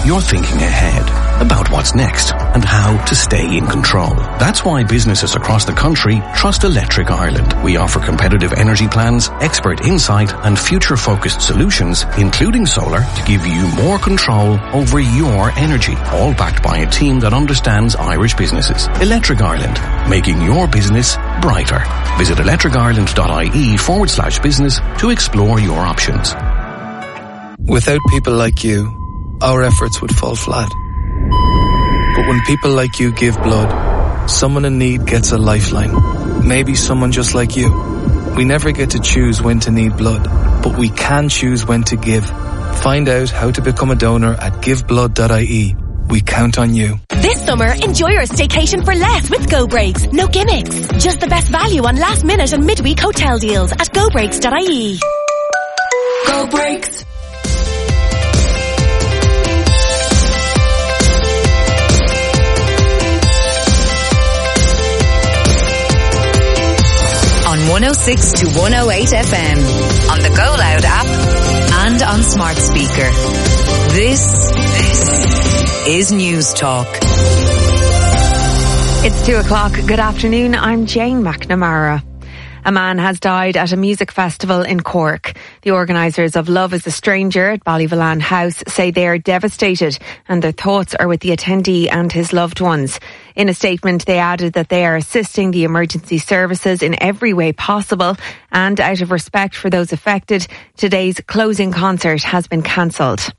you're thinking ahead about what's next and how to stay in control. That's why businesses across the country trust Electric Ireland. We offer competitive energy plans, expert insight and future-focused solutions, including solar, to give you more control over your energy, all backed by a team that understands Irish businesses. Electric Ireland, making your business brighter. Visit electricireland.ie/business to explore your options. Without people like you, our efforts would fall flat. But when people like you give blood, someone in need gets a lifeline. Maybe someone just like you. We never get to choose when to need blood, but we can choose when to give. Find out how to become a donor at giveblood.ie. We count on you. This summer, enjoy your staycation for less with Go Breaks. No gimmicks. Just the best value on last minute and midweek hotel deals at gobreaks.ie. Go Breaks. On 106 to 108 FM, on the Go Loud app, and on smart speaker. This is News Talk. It's 2:00. Good afternoon. I'm Jane McNamara. A man has died at a music festival in Cork. The organisers of Love is a Stranger at Ballyvolane House say they are devastated and their thoughts are with the attendee and his loved ones. In a statement, they added that they are assisting the emergency services in every way possible and out of respect for those affected, today's closing concert has been cancelled.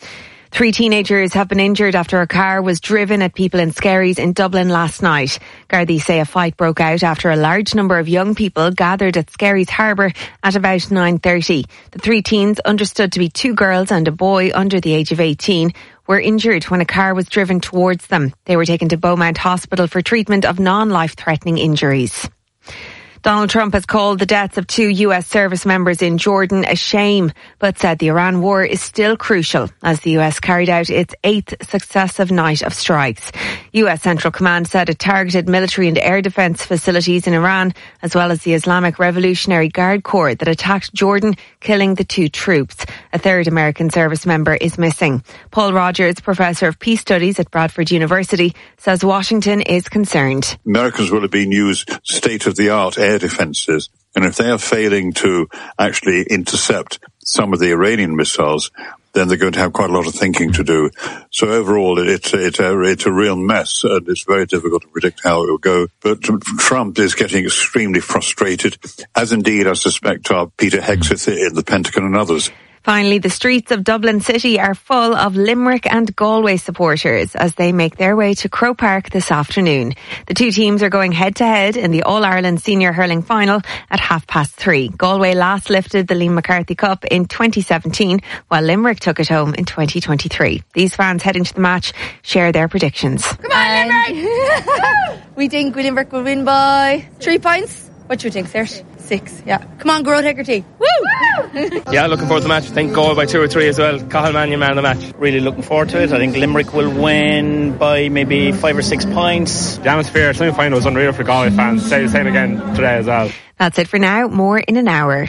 3 teenagers have been injured after a car was driven at people in Skerries in Dublin last night. Gardaí say a fight broke out after a large number of young people gathered at Skerries Harbour at about 9:30. The 3 teens, understood to be 2 girls and a boy under the age of 18, were injured when a car was driven towards them. They were taken to Beaumont Hospital for treatment of non-life-threatening injuries. Donald Trump has called the deaths of 2 US service members in Jordan a shame, but said the Iran war is still crucial as the US carried out its 8th successive night of strikes. US Central Command said it targeted military and air defence facilities in Iran, as well as the Islamic Revolutionary Guard Corps that attacked Jordan, killing the 2 troops. A 3rd American service member is missing. Paul Rogers, Professor of Peace Studies at Bradford University, says Washington is concerned. Americans will have been used state-of-the-art air defences, and if they are failing to actually intercept some of the Iranian missiles, then they're going to have quite a lot of thinking to do. So overall, it's a real mess, and it's very difficult to predict how it will go. But Trump is getting extremely frustrated, as indeed I suspect are Peter Hegseth in the Pentagon and others. Finally, the streets of Dublin City are full of Limerick and Galway supporters as they make their way to Croke Park this afternoon. The 2 teams are going head-to-head in the All-Ireland Senior Hurling Final at 3:30. Galway last lifted the Liam McCarthy Cup in 2017, while Limerick took it home in 2023. These fans heading to the match share their predictions. Come on, Limerick! We think Limerick will win by 3 points. What do you think, Serge? 6, yeah. Come on, Grove Hegarty. Woo! Yeah, looking forward to the match. I think Galway by 2 or 3 as well. Cathal Mannion man of the match. Really looking forward to it. I think Limerick will win by maybe 5 or 6 points. The atmosphere, semi-final was unreal for Galway fans. Say the same again today as well. That's it for now. More in an hour.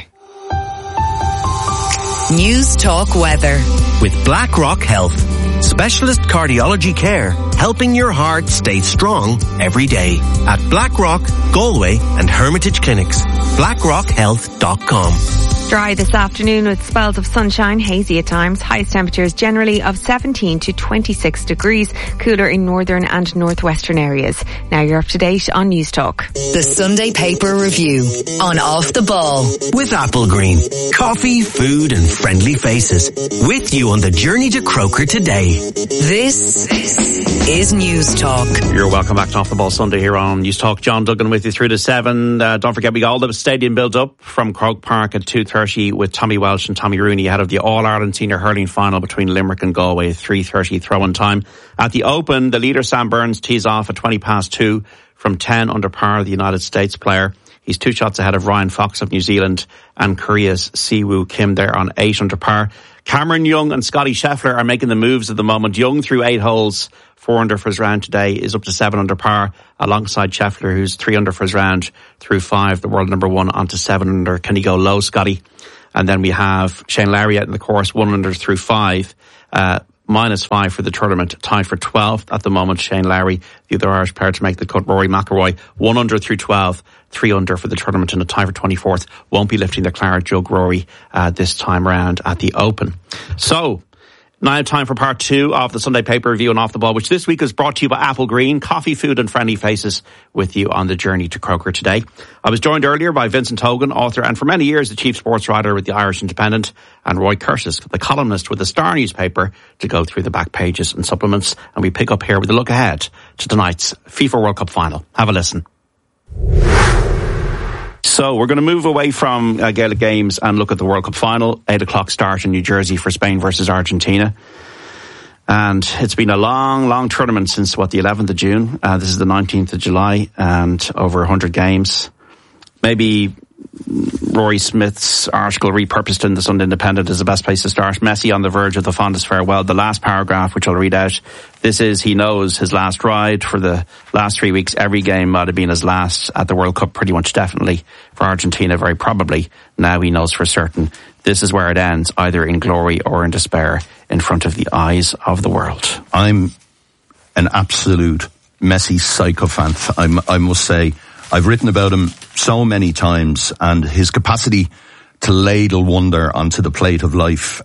News Talk Weather. With BlackRock Health. Specialist cardiology care, helping your heart stay strong every day. At BlackRock, Galway and Hermitage Clinics. BlackRockHealth.com. Dry this afternoon with spells of sunshine, hazy at times. Highest temperatures generally of 17 to 26 degrees. Cooler in northern and northwestern areas. Now you're up to date on News Talk. The Sunday Paper Review on Off the Ball. With Applegreen. Coffee, food and friendly faces. With you on the journey to Croker today. This is News Talk. You're welcome back to Off the Ball Sunday here on News Talk. John Duggan with you through to 7. Don't forget we got all the stadium built up from Croke Park at 2:30 with Tommy Welsh and Tommy Rooney ahead of the All-Ireland Senior Hurling Final between Limerick and Galway at 3:30 throw-in time. At the Open, the leader Sam Burns tees off at 2 from 10 under par, the United States player. He's 2 shots ahead of Ryan Fox of New Zealand and Korea's Siwoo Kim there on 8 under par. Cameron Young and Scotty Scheffler are making the moves at the moment. Young through 8 holes, 4 under for his round today, is up to 7 under par alongside Scheffler, who's 3 under for his round through 5, the world number 1 onto 7 under. Can he go low, Scotty? And then we have Shane Lowry out in the course, 1 under through 5. -5 for the tournament, tied for 12th at the moment. Shane Lowry, the other Irish player to make the cut. Rory McIlroy, 1 under through 12, 3 under for the tournament and a tie for 24th. Won't be lifting the claret jug, Rory, this time round at the Open. So, now time for part 2 of the Sunday Paper Review and Off the Ball, which this week is brought to you by Apple Green, coffee, food and friendly faces with you on the journey to Croker today. I was joined earlier by Vincent Hogan, author and for many years the chief sports writer with the Irish Independent, and Roy Curtis, the columnist with the Star newspaper, to go through the back pages and supplements. And we pick up here with a look ahead to tonight's FIFA World Cup final. Have a listen. So we're going to move away from Gaelic games and look at the World Cup final. 8 o'clock start in New Jersey for Spain versus Argentina. And it's been a long tournament since, the 11th of June. This is the 19th of July and over 100 games. Maybe Rory Smith's article repurposed in the Sunday Independent is the best place to start. Messi on the verge of the fondest farewell. The last paragraph, which I'll read out, this is, he knows his last ride. For the last 3 weeks, every game might have been his last at the World Cup, pretty much definitely. For Argentina, very probably. Now he knows for certain. This is where it ends, either in glory or in despair, in front of the eyes of the world. I'm an absolute Messi sycophant, I must say. I've written about him so many times, and his capacity to ladle wonder onto the plate of life.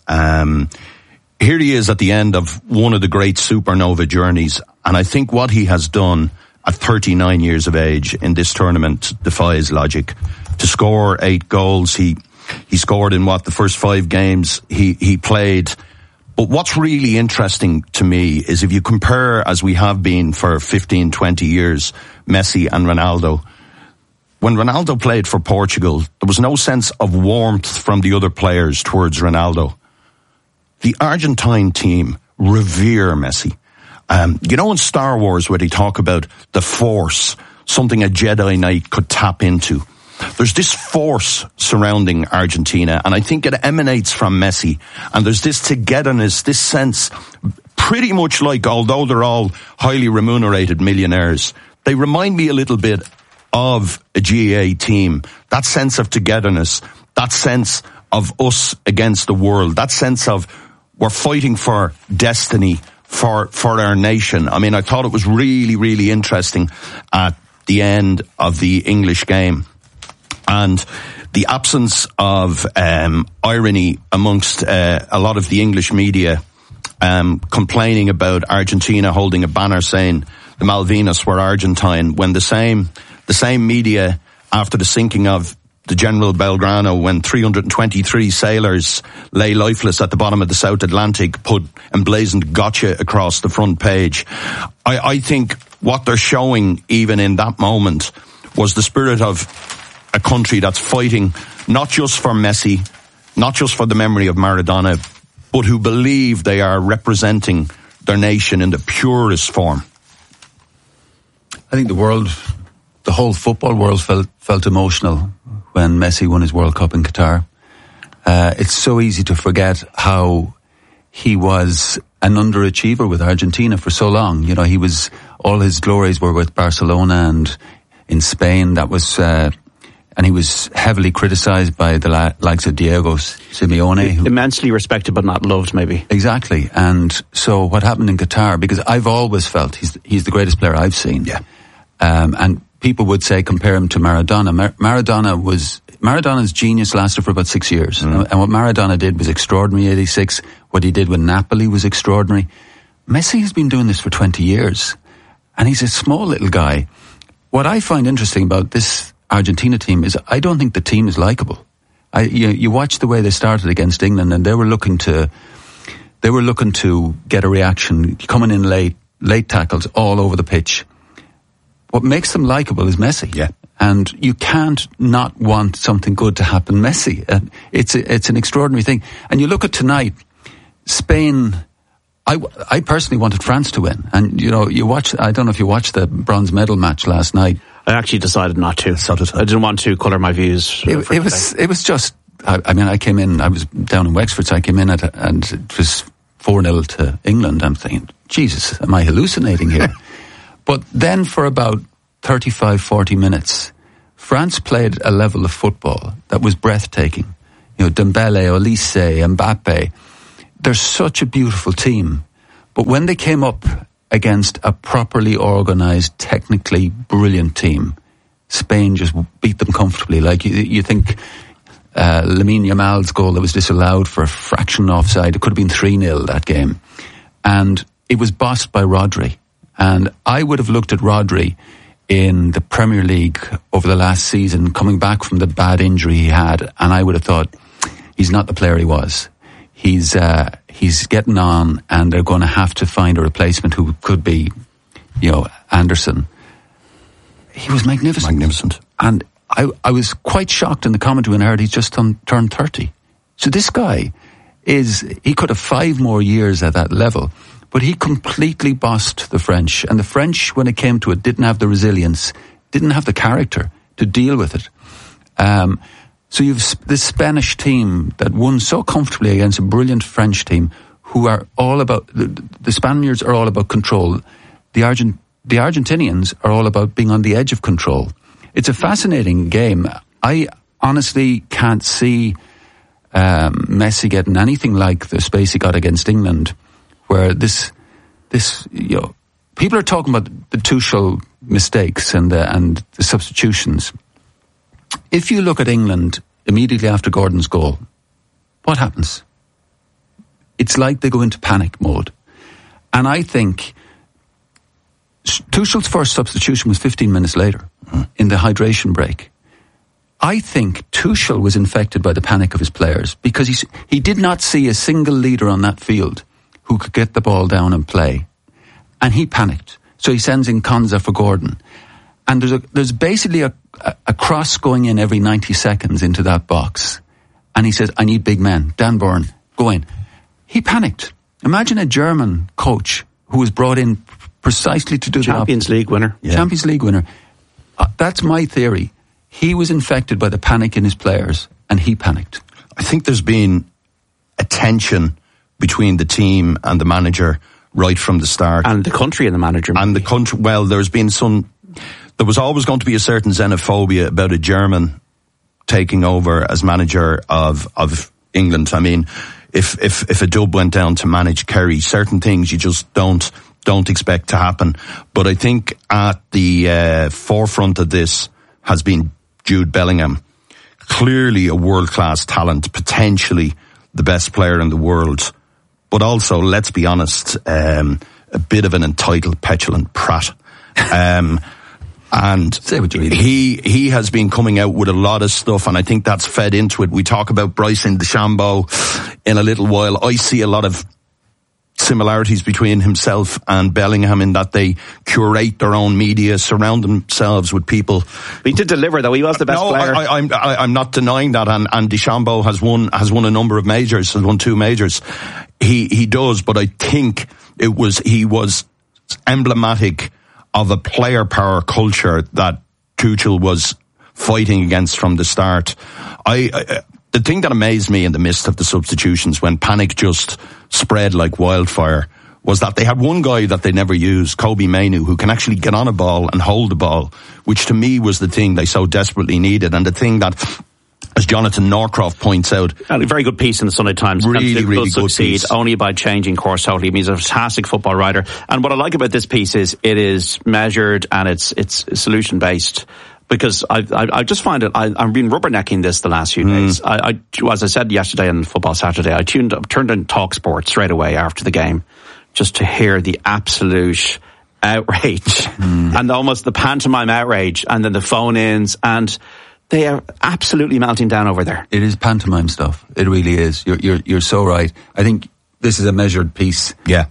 Here he is at the end of one of the great supernova journeys, and I think what he has done at 39 years of age in this tournament defies logic. To score 8 goals, he scored in the first 5 games he played. But what's really interesting to me is if you compare, as we have been for 15, 20 years, Messi and Ronaldo. When Ronaldo played for Portugal, there was no sense of warmth from the other players towards Ronaldo. The Argentine team revere Messi. In Star Wars where they talk about the Force, something a Jedi Knight could tap into. There's this force surrounding Argentina, and I think it emanates from Messi. And there's this togetherness, this sense, pretty much like, although they're all highly remunerated millionaires, they remind me a little bit of a GAA team. That sense of togetherness, that sense of us against the world, that sense of we're fighting for destiny, for our nation. I mean, I thought it was really, really interesting at the end of the English game. And the absence of irony amongst a lot of the English media complaining about Argentina holding a banner saying the Malvinas were Argentine, when the same media, after the sinking of the General Belgrano, when 323 sailors lay lifeless at the bottom of the South Atlantic, put emblazoned gotcha across the front page. I think what they're showing even in that moment was the spirit of a country that's fighting not just for Messi, not just for the memory of Maradona, but who believe they are representing their nation in the purest form. I think the whole football world felt emotional when Messi won his World Cup in Qatar. It's so easy to forget how he was an underachiever with Argentina for so long. All his glories were with Barcelona and in Spain. That was, and he was heavily criticised by the likes of Diego Simeone. Immensely respected but not loved, maybe. Exactly. And so what happened in Qatar, because I've always felt he's the greatest player I've seen. Yeah. And people would say compare him to Maradona. Maradona's genius lasted for about 6 years. Mm. And what Maradona did was extraordinary, 86. What he did with Napoli was extraordinary. Messi has been doing this for 20 years. And he's a small little guy. What I find interesting about this Argentina team is I don't think the team is likeable. You watch the way they started against England, and they were looking to get a reaction, coming in late tackles all over the pitch. What makes them likeable is Messi. Yeah. And you can't not want something good to happen Messi. It's an extraordinary thing. And you look at tonight, Spain, I personally wanted France to win. And, I don't know if you watched the bronze medal match last night. I actually decided not to. I didn't want to colour my views. It was just, I came in, I was down in Wexford, so I came in and it was 4-0 to England. I'm thinking, Jesus, am I hallucinating here? But then for about 35, 40 minutes, France played a level of football that was breathtaking. Dembele, Olise, Mbappe. They're such a beautiful team. But when they came up against a properly organised, technically brilliant team, Spain just beat them comfortably. Like you think Lamine Yamal's goal that was disallowed for a fraction offside, it could have been 3-0 that game. And it was bossed by Rodri. And I would have looked at Rodri in the Premier League over the last season, coming back from the bad injury he had, and I would have thought, he's not the player he was. He's getting on, and they're going to have to find a replacement who could be, Anderson. He was magnificent. And I was quite shocked in the commentary when I heard he's just turned 30. So this guy he could have 5 more years at that level, but he completely bossed the French. And the French, when it came to it, didn't have the resilience, didn't have the character to deal with it. So you've this Spanish team that won so comfortably against a brilliant French team who are all about, the Spaniards are all about control. The Argentinians are all about being on the edge of control. It's a fascinating game. I honestly can't see Messi getting anything like the space he got against England, where this people are talking about the Tuchel mistakes and the substitutions. If you look at England immediately after Gordon's goal, what happens? It's like they go into panic mode. And I think Tuchel's first substitution was 15 minutes later in the hydration break. I think Tuchel was infected by the panic of his players because he did not see a single leader on that field who could get the ball down and play. And he panicked. So he sends in Konza for Gordon. And there's basically a cross going in every 90 seconds into that box. And he says, I need big men. Dan Burn, go in. He panicked. Imagine a German coach who was brought in precisely to do Champions League winner. Yeah. Champions League winner. That's my theory. He was infected by the panic in his players, and he panicked. I think there's been a tension between the team and the manager right from the start. And the country and the manager. And the country, well, there was always going to be a certain xenophobia about a German taking over as manager of England. I mean, if a dub went down to manage Kerry, certain things you just don't expect to happen. But I think at the forefront of this has been Jude Bellingham. Clearly a world-class talent, potentially the best player in the world. But also, let's be honest, a bit of an entitled, petulant prat. And say what you mean. He has been coming out with a lot of stuff, and I think that's fed into it. We talk about Bryson DeChambeau in a little while. I see a lot of similarities between himself and Bellingham in that they curate their own media, surround themselves with people. He did deliver, though. He was the best player. I'm not denying that, and DeChambeau has won a number of majors, has won 2 majors. He does, but I think he was emblematic of a player power culture that Tuchel was fighting against from the start. The thing that amazed me in the midst of the substitutions, when panic just spread like wildfire, was that they had one guy that they never used, Kobbie Mainoo, who can actually get on a ball and hold the ball, which to me was the thing they so desperately needed, and the thing that, as Jonathan Norcroft points out, a very good piece in the Sunday Times. Really good succeed piece. Only by changing course totally. He's a fantastic football writer. And what I like about this piece is it is measured and it's solution based. Because I just find it, I've been rubbernecking this the last few days. As I said yesterday on Football Saturday, I turned on TalkSport straight away after the game just to hear the absolute outrage and almost the pantomime outrage, and then the phone-ins, and they are absolutely melting down over there. It is pantomime stuff. It really is. You're so right. I think this is a measured piece. Yeah.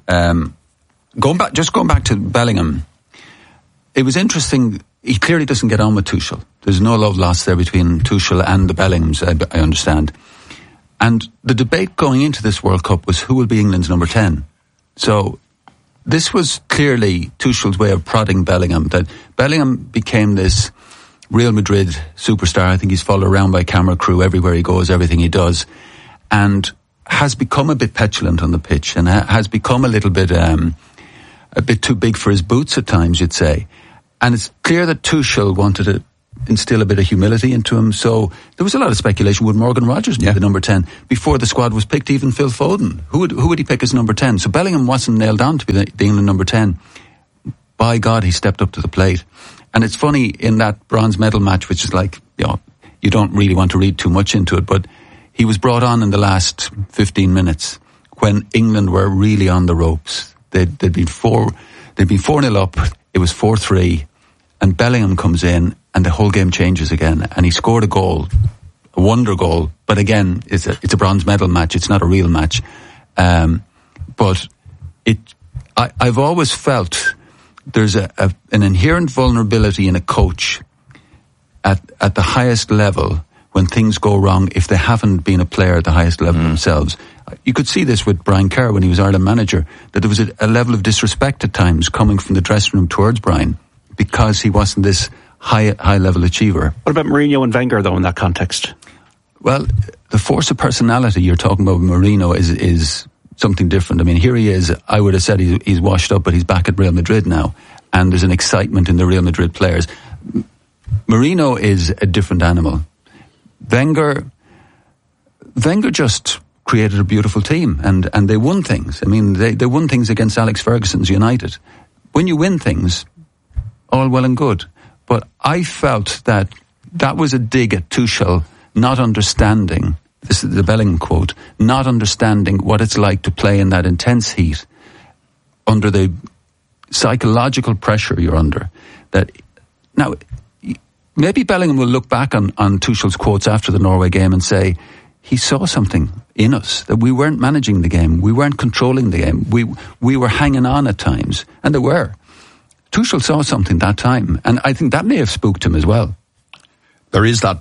Going back to Bellingham, it was interesting. He clearly doesn't get on with Tuchel. There's no love lost there between Tuchel and the Bellinghams, I understand. And the debate going into this World Cup was who will be England's number 10. So this was clearly Tuchel's way of prodding Bellingham, that Bellingham became this Real Madrid superstar. I think he's followed around by camera crew everywhere he goes, everything he does, and has become a bit petulant on the pitch and has become a little bit too big for his boots at times, you'd say. And it's clear that Tuchel wanted to instill a bit of humility into him. So there was a lot of speculation. Would Morgan Rogers be the number 10? Before the squad was picked, even Phil Foden. Who would he pick as number 10? So Bellingham wasn't nailed on to be the England number 10. By God, he stepped up to the plate. And it's funny, in that bronze medal match, which is like, you don't really want to read too much into it, but he was brought on in the last 15 minutes when England were really on the ropes. They'd been 4-0 up. It was 4-3, and Bellingham comes in, and the whole game changes again. And he scored a goal, a wonder goal. But again, it's a bronze medal match. It's not a real match. But I've always felt there's an inherent vulnerability in a coach at the highest level when things go wrong if they haven't been a player at the highest level themselves. You could see this with Brian Kerr when he was Ireland manager, that there was a level of disrespect at times coming from the dressing room towards Brian because he wasn't this high level achiever. What about Mourinho and Wenger though in that context? Well, the force of personality you're talking about with Mourinho is something different. I mean, here he is. I would have said he's washed up, but he's back at Real Madrid now, and there's an excitement in the Real Madrid players. Mourinho is a different animal. Wenger just created a beautiful team, and they won things. I mean, they won things against Alex Ferguson's United. When you win things, all well and good. But I felt that was a dig at Tuchel not understanding, this is the Bellingham quote, not understanding what it's like to play in that intense heat under the psychological pressure you're under. That now, maybe Bellingham will look back on Tuchel's quotes after the Norway game and say, he saw something in us, that we weren't managing the game, we weren't controlling the game, we were hanging on at times, and they were. Tuchel saw something that time, and I think that may have spooked him as well. There is that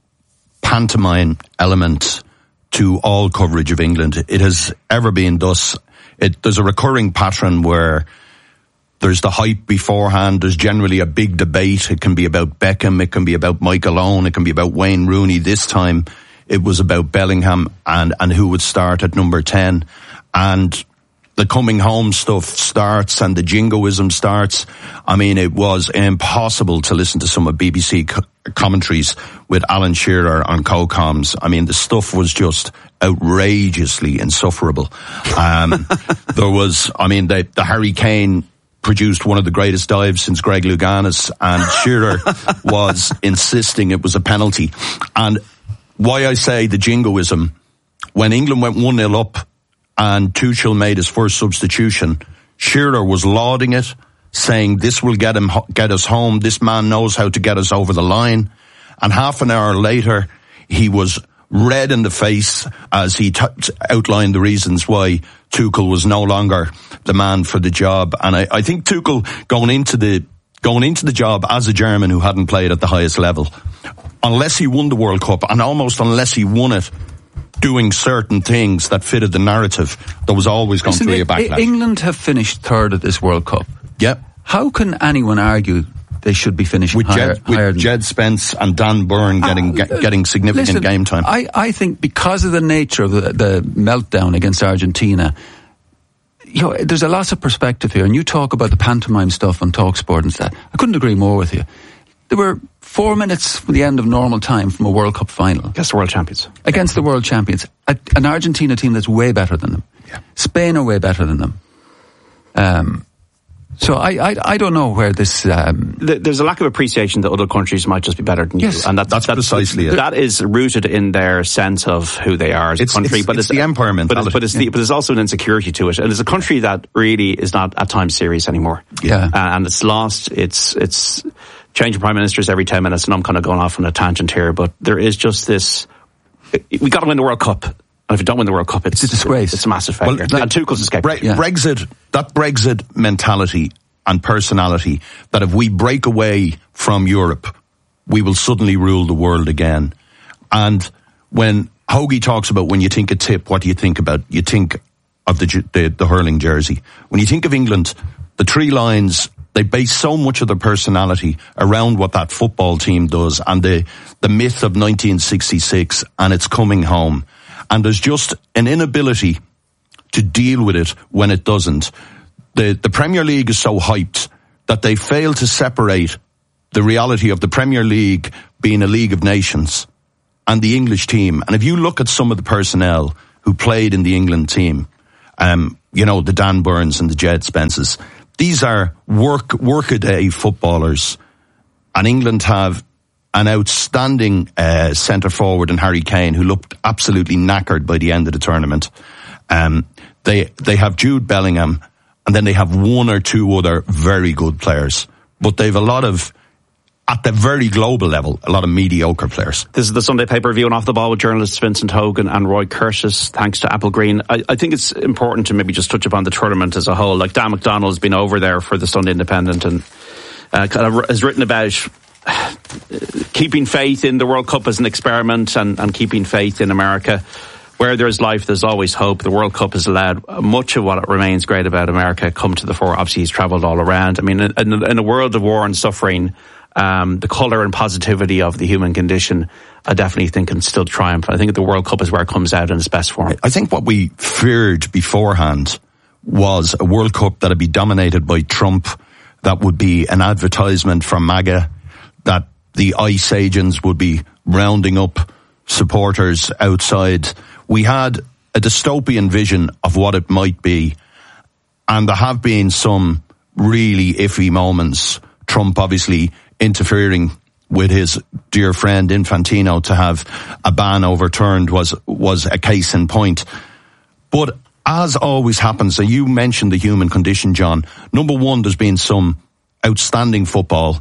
pantomime element to all coverage of England. It has ever been thus. There's a recurring pattern where there's the hype beforehand. There's generally a big debate. It can be about Beckham. It can be about Michael Owen. It can be about Wayne Rooney. This time it was about Bellingham and who would start at number 10. And the coming home stuff starts and the jingoism starts. I mean, it was impossible to listen to some of BBC commentaries with Alan Shearer on co-coms. I mean, the stuff was just outrageously insufferable. There was, I mean, the Harry Kane produced one of the greatest dives since Greg Louganis, and Shearer was insisting it was a penalty. And why I say the jingoism, when England went 1-0 up and Tuchel made his first substitution, Shearer was lauding it, saying this will get us home, this man knows how to get us over the line. And half an hour later, he was red in the face as he outlined the reasons why Tuchel was no longer the man for the job. And I think Tuchel going into the job as a German who hadn't played at the highest level, unless he won the World Cup, and almost unless he won it doing certain things that fitted the narrative, there was always going to be a backlash. England have finished third at this World Cup. Yep. How can anyone argue they should be finishing higher than Jed Spence and Dan Byrne getting significant game time? I think because of the nature of the meltdown against Argentina, there's a loss of perspective here. And you talk about the pantomime stuff on TalkSport and stuff. I couldn't agree more with you. There were 4 minutes from the end of normal time from a World Cup final. Against the world champions. Against the world champions. An Argentina team that's way better than them. Yeah. Spain are way better than them. So I don't know where this... There's a lack of appreciation that other countries might just be better than you. And that's precisely it. That is rooted in their sense of who they are as a country. It's the empire mentality. But there's also an insecurity to it. And it's a country that really is not at times serious anymore. Yeah. And it's lost. It's changing prime ministers every 10 minutes, and I'm kind of going off on a tangent here, but there is just this... We got to win the World Cup. And if you don't win the World Cup, it's a disgrace. It's a massive failure. And Tuchel's escape. Brexit, that Brexit mentality and personality, that if we break away from Europe, we will suddenly rule the world again. And when Hoagie talks about when you think a tip, what do you think about? You think of the hurling jersey. When you think of England, the three lines, they base so much of their personality around what that football team does and the myth of 1966 and it's coming home. And there's just an inability to deal with it when it doesn't. The Premier League is so hyped that they fail to separate the reality of the Premier League being a league of nations and the English team. And if you look at some of the personnel who played in the England team, the Dan Burns and the Jed Spences, these are workaday footballers. And England have an outstanding centre forward in Harry Kane, who looked absolutely knackered by the end of the tournament. They have Jude Bellingham, and then they have one or two other very good players. But they've a lot of, at the very global level, a lot of mediocre players. This is the Sunday Paper Review on Off the Ball with journalists Vincent Hogan and Roy Curtis. Thanks to Apple Green. I think it's important to maybe just touch upon the tournament as a whole. Like Dan McDonnell's been over there for the Sunday Independent and has written about keeping faith in the World Cup as an experiment and keeping faith in America. Where there's life, there's always hope. The World Cup has allowed much of what remains great about America come to the fore. Obviously, he's travelled all around. I mean, in a world of war and suffering, the colour and positivity of the human condition, I definitely think can still triumph. I think the World Cup is where it comes out in its best form. I think what we feared beforehand was a World Cup that would be dominated by Trump, that would be an advertisement for MAGA, that the ICE agents would be rounding up supporters outside. We had a dystopian vision of what it might be, and there have been some really iffy moments. Trump obviously interfering with his dear friend Infantino to have a ban overturned was a case in point. But as always happens, and you mentioned the human condition, John, number one, there's been some outstanding football.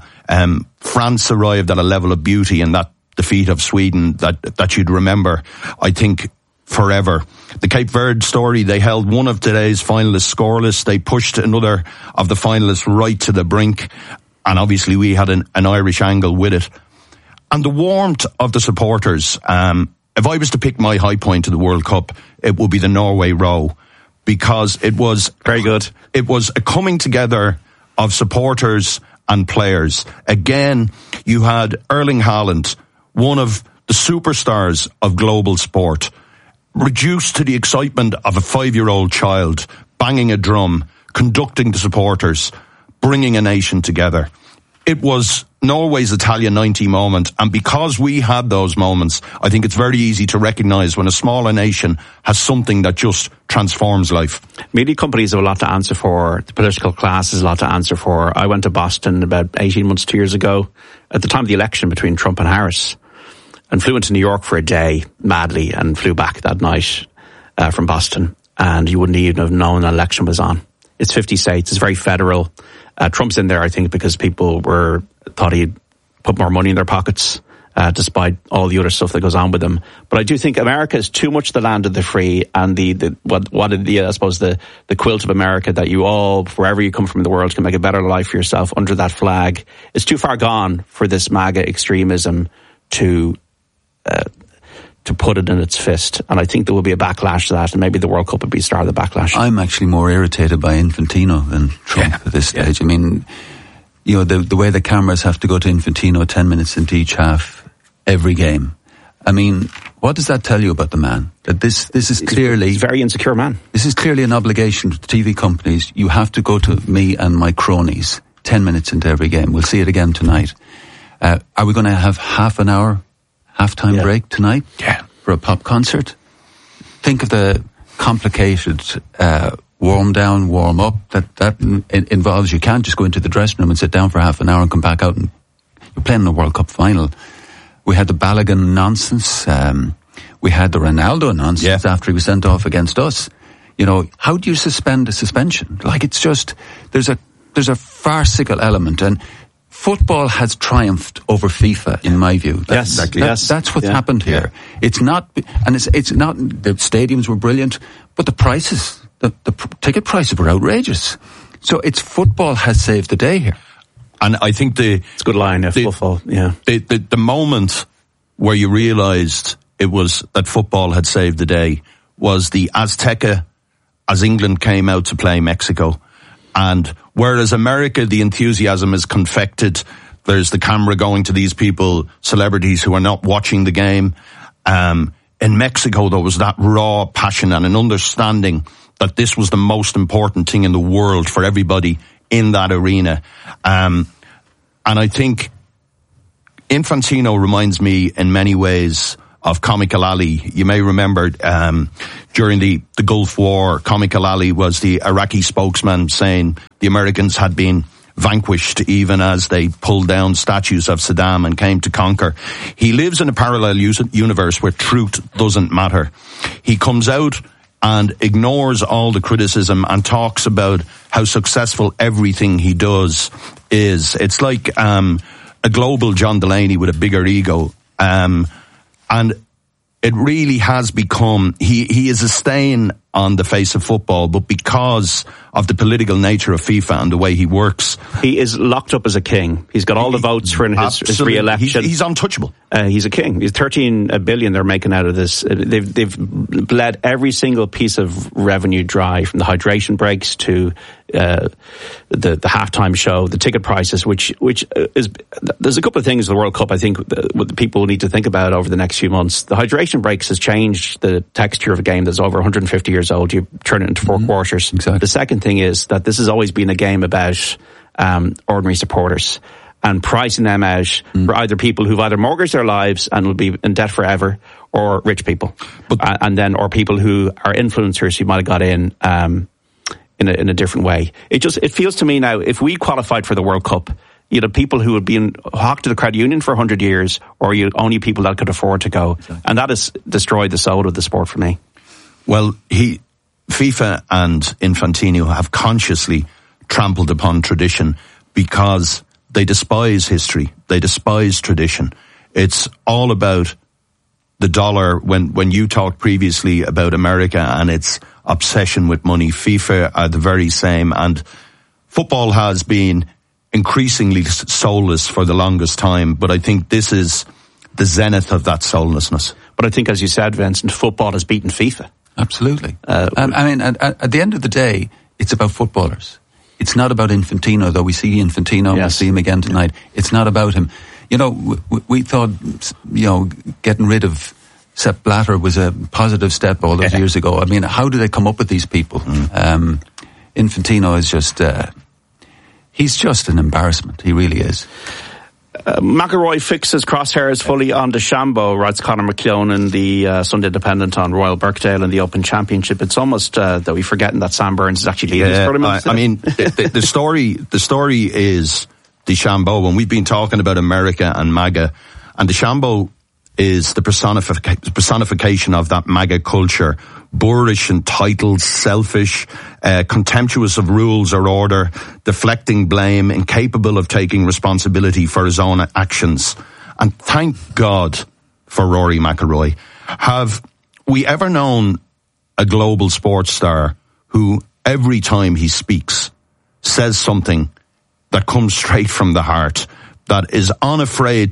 France arrived at a level of beauty in that defeat of Sweden that you'd remember, I think, forever. The Cape Verde story, they held one of today's finalists scoreless. They pushed another of the finalists right to the brink. And obviously we had an Irish angle with it. And the warmth of the supporters, if I was to pick my high point of the World Cup, it would be the Norway row, because it was very good. It was a coming together of supporters and players. Again, you had Erling Haaland, one of the superstars of global sport, reduced to the excitement of a 5-year-old child, banging a drum, conducting the supporters, bringing a nation together. It was Norway's Italia 90 moment, and because we had those moments, I think it's very easy to recognise when a smaller nation has something that just transforms life. Media companies have a lot to answer for. The political class has a lot to answer for. I went to Boston about 18 months, 2 years ago, at the time of the election between Trump and Harris, and flew into New York for a day, madly, and flew back that night from Boston. And you wouldn't even have known an election was on. It's 50 states. It's very federal. Trump's in there, I think, because people thought he'd put more money in their pockets, despite all the other stuff that goes on with them. But I do think America is too much the land of the free, and I suppose the quilt of America that you all, wherever you come from in the world, can make a better life for yourself under that flag. It's too far gone for this MAGA extremism to put it in its fist, and I think there will be a backlash to that, and maybe the World Cup would be the start of the backlash. I'm actually more irritated by Infantino than Trump at this stage. I mean, the way the cameras have to go to Infantino 10 minutes into each half every game. I mean, what does that tell you about the man? That this is clearly... He's a very insecure man. This is clearly an obligation to the TV companies. You have to go to me and my cronies 10 minutes into every game. We'll see it again tonight. Are we going to have half an hour halftime break tonight? Yeah. For a pop concert? Think of the complicated warm down, warm up that involves. You can't just go into the dressing room and sit down for half an hour and come back out, and you're playing in the World Cup final. We had the Balogun nonsense. We had the Ronaldo nonsense after he was sent off against us. How do you suspend a suspension? Like, it's just, there's a farcical element, and football has triumphed over FIFA, in my view. That's what's happened here. It's not, and it's not, the stadiums were brilliant, but the prices, the ticket prices were outrageous. So it's football has saved the day here. And I think it's a good line, football, the moment where you realised it was that football had saved the day was the Azteca, as England came out to play Mexico. And whereas America, the enthusiasm is confected, there's the camera going to these people, celebrities who are not watching the game. In Mexico, there was that raw passion and an understanding that this was the most important thing in the world for everybody in that arena. And I think Infantino reminds me in many ways of Comical Ali. You may remember during the Gulf War, Comical Ali was the Iraqi spokesman saying the Americans had been vanquished even as they pulled down statues of Saddam and came to conquer. He lives in a parallel universe where truth doesn't matter. He comes out and ignores all the criticism and talks about how successful everything he does is. It's like a global John Delaney with a bigger ego. And it really has become, he is a stain on the face of football, but because of the political nature of FIFA and the way he works. He is locked up as a king. He's got all the votes for his re-election. He's untouchable. He's a king. He's 13 billion they're making out of this. They've bled every single piece of revenue dry, from the hydration breaks to the halftime show, the ticket prices, which is, there's a couple of things in the World Cup I think what people will need to think about over the next few months. The hydration breaks has changed the texture of a game that's over 150 years old. You turn it into four quarters. Exactly. The second thing is that this has always been a game about ordinary supporters and pricing them out for either people who've either mortgaged their lives and will be in debt forever, or rich people, or people who are influencers who might have got in a different way. It feels to me now, if we qualified for the World Cup, you'd have people who would be hocked to the credit union for 100 years, or you'd only people that could afford to go. Exactly. And that has destroyed the soul of the sport for me. Well, FIFA and Infantino have consciously trampled upon tradition because they despise history. They despise tradition. It's all about the dollar. When you talked previously about America and its obsession with money, FIFA are the very same. And football has been increasingly soulless for the longest time, but I think this is the zenith of that soullessness. But I think, as you said, Vincent, football has beaten FIFA. Absolutely. I mean, at the end of the day, it's about footballers. It's not about Infantino, though we see Infantino, we'll see him again tonight. It's not about him. You know, we thought, getting rid of Sepp Blatter was a positive step all those years ago. I mean, how do they come up with these people? Infantino is just, he's just an embarrassment. He really is. McIlroy fixes crosshairs fully on DeChambeau, writes Conor McKeown in the Sunday Independent on Royal Birkdale in the Open Championship. It's almost that we're forgetting that Sam Burns is actually leading this tournament. I mean, the story is DeChambeau, and we've been talking about America and MAGA, and DeChambeau is the personification of that MAGA culture. Boorish, entitled, selfish, contemptuous of rules or order, deflecting blame, incapable of taking responsibility for his own actions. And thank God for Rory McIlroy. Have we ever known a global sports star who every time he speaks says something that comes straight from the heart, that is unafraid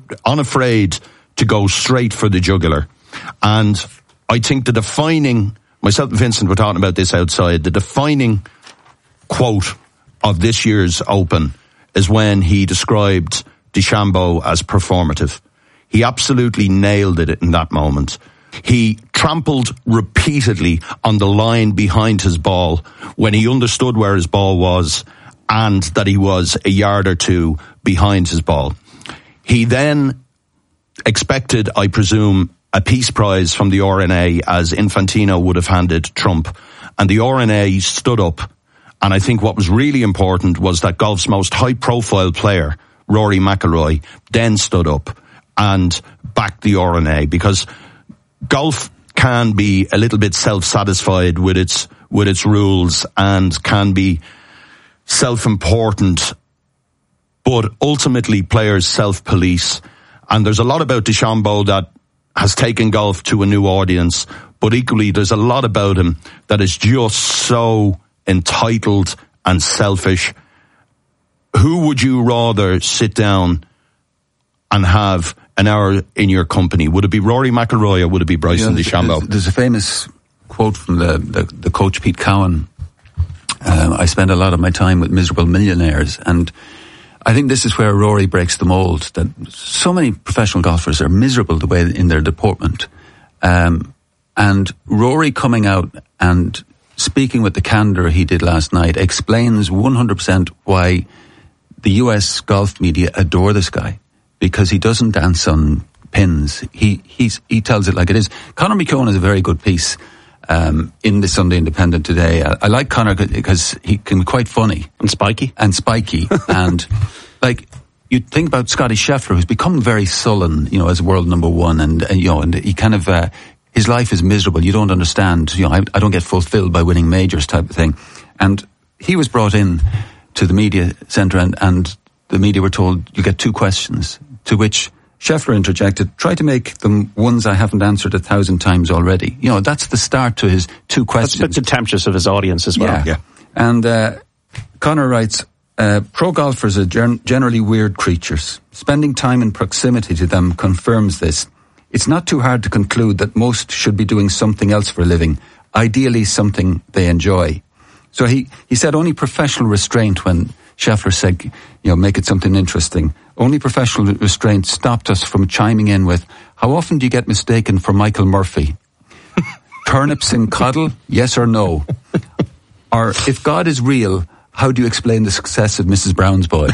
to go straight for the jugular? And I think myself and Vincent were talking about this outside, the defining quote of this year's Open is when he described DeChambeau as performative. He absolutely nailed it in that moment. He trampled repeatedly on the line behind his ball when he understood where his ball was and that he was a yard or two behind his ball. He then expected, I presume, a peace prize from the RNA, as Infantino would have handed Trump. And the RNA stood up. And I think what was really important was that golf's most high-profile player, Rory McIlroy, then stood up and backed the RNA, because golf can be a little bit self-satisfied with its rules and can be self-important, but ultimately players self-police. And there's a lot about DeChambeau that has taken golf to a new audience, but equally there's a lot about him that is just so entitled and selfish. Who would you rather sit down and have an hour in your company? Would it be Rory McIlroy or would it be Bryson DeChambeau? There's a famous quote from the coach Pete Cowan. I spend a lot of my time with miserable millionaires, and I think this is where Rory breaks the mold, that so many professional golfers are miserable the way in their deportment. And Rory coming out and speaking with the candor he did last night explains 100% why the US golf media adore this guy. because he doesn't dance on pins. He tells it like it is. Conor McKeown is a very good piece in the Sunday Independent today. I like Conor because he can be quite funny. And spiky. And like, you think about Scotty Scheffler, who's become very sullen, as world number one, and he kind of, his life is miserable. You don't understand, I don't get fulfilled by winning majors type of thing. And he was brought in to the media centre and the media were told, you get 2 questions, to which Scheffler interjected, try to make them ones I haven't answered 1,000 times already. That's the start to his 2 questions. That's a bit contemptuous of his audience as well. Yeah. And Conor writes, pro golfers are generally weird creatures. Spending time in proximity to them confirms this. It's not too hard to conclude that most should be doing something else for a living, ideally something they enjoy. So he said only professional restraint, when Scheffler said, make it something interesting, only professional restraint stopped us from chiming in with, how often do you get mistaken for Michael Murphy? Turnips in coddle, yes or no? Or, if God is real, how do you explain the success of Mrs. Brown's Boys?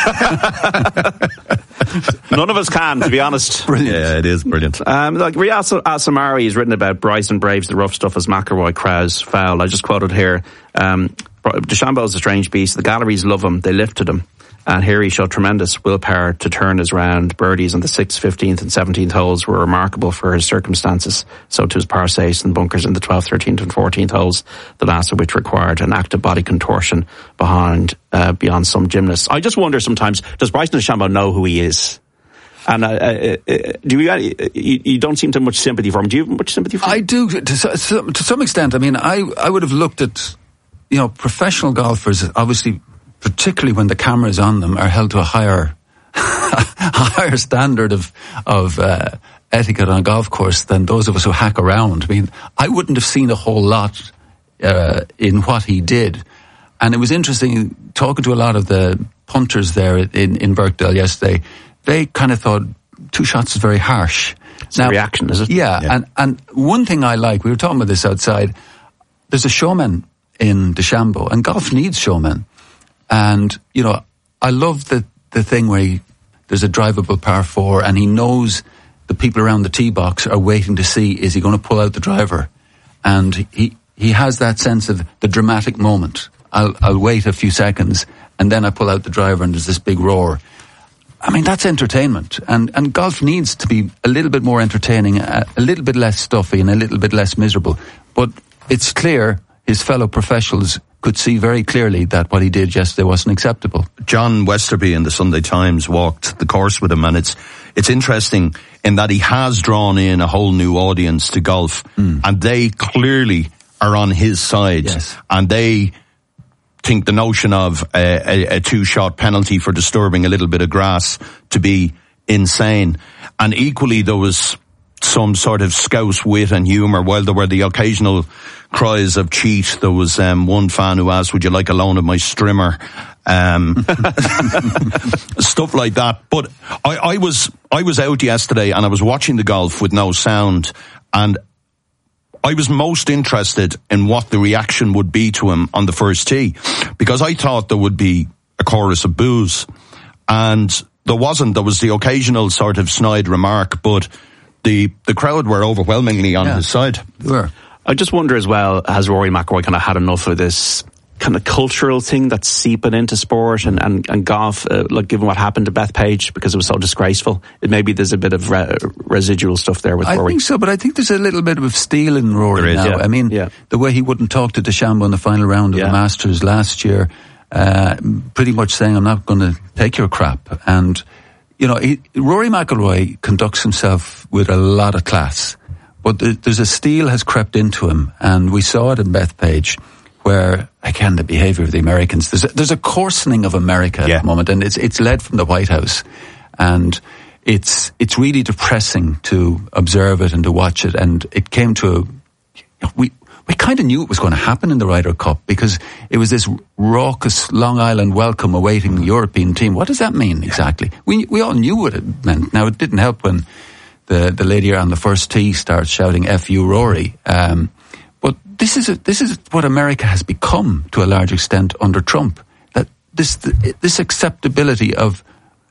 None of us can, to be honest. Brilliant. Yeah, it is brilliant. Riyad Asamari has written about Bryson Braves the rough stuff as McIlroy crowds foul. I just quoted here, DeChambeau's a strange beast. The galleries love him. They lifted him. And here he showed tremendous willpower to turn his round. Birdies on the 6th, 15th and 17th holes were remarkable for his circumstances. So to his par saves and bunkers in the 12th, 13th and 14th holes, the last of which required an active body contortion beyond some gymnasts. I just wonder sometimes, does Bryson DeChambeau know who he is? And you don't seem to have much sympathy for him. Do you have much sympathy for him? I do, to some extent. I mean, I would have looked at, professional golfers, obviously, particularly when the camera is on them, are held to a higher standard of etiquette on a golf course than those of us who hack around. I mean, I wouldn't have seen a whole lot in what he did. And it was interesting talking to a lot of the punters there in Birkdale yesterday. They kind of thought 2 shots is very harsh. It's a reaction, is it? Yeah. And one thing I like, we were talking about this outside, there's a showman in DeChambeau, and golf needs showmen. And, I love the thing where there's a drivable par 4 and he knows the people around the tee box are waiting to see, is he going to pull out the driver? And he has that sense of the dramatic moment. I'll wait a few seconds and then I pull out the driver and there's this big roar. I mean, that's entertainment. And golf needs to be a little bit more entertaining, a little bit less stuffy and a little bit less miserable. But it's clear his fellow professionals could see very clearly that what he did yesterday wasn't acceptable. John Westerby in the Sunday Times walked the course with him, and it's interesting in that he has drawn in a whole new audience to golf, and they clearly are on his side. Yes. And they think the notion of a 2-shot penalty for disturbing a little bit of grass to be insane. And equally, there was some sort of scouse wit and humour, while there were the occasional cries of cheat. There was one fan who asked, would you like a loan of my strimmer? Stuff like that. But I was out yesterday and I was watching the golf with no sound, and I was most interested in what the reaction would be to him on the first tee, because I thought there would be a chorus of boos, and there wasn't. There was the occasional sort of snide remark, but the crowd were overwhelmingly on his side. They were. I just wonder as well, has Rory McIlroy kind of had enough of this kind of cultural thing that's seeping into sport and golf, like given what happened to Bethpage, because it was so disgraceful? Maybe there's a bit of residual stuff there with Rory. I think so, but I think there's a little bit of steel in Rory now. Yeah. I mean, the way he wouldn't talk to DeChambeau in the final round of the Masters last year, pretty much saying, I'm not going to take your crap. And, Rory McIlroy conducts himself with a lot of class, but there's a steel has crept into him, and we saw it in Bethpage, where, again, the behaviour of the Americans, there's a coarsening of America at the moment, and it's led from the White House, and it's really depressing to observe it and to watch it. And it came to we kind of knew it was going to happen in the Ryder Cup, because it was this raucous Long Island welcome awaiting the European team. What does that mean exactly? We all knew what it meant. Now, it didn't help when the lady on the first tee starts shouting "F you, Rory." But this is what America has become to a large extent under Trump. That this acceptability of